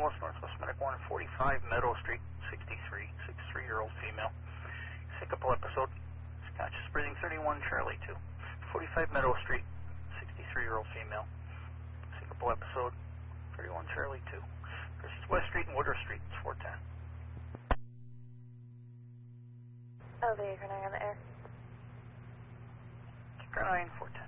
Dallas, Northwest Medic 145 Meadow Street, 63-year-old female. Syncopal episode, conscious breathing 31 Charlie 2. 45 Meadow Street, 63-year-old female. Syncopal episode, 31 Charlie 2. This is West Street and Woodruff Street, it's 410. LV, Crown on the air. Crown 410.